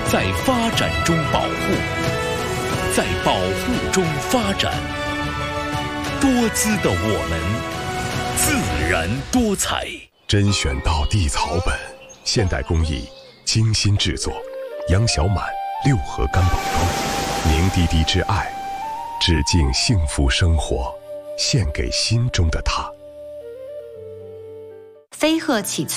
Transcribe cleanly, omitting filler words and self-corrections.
在发展中保护，在保护中发展。多姿的我们，自然多彩。 甄选到地草本，现代工艺，精心制作。杨小满6盒干宝装，凝滴滴之爱，致敬幸福生活，献给心中的他。 飞鹤起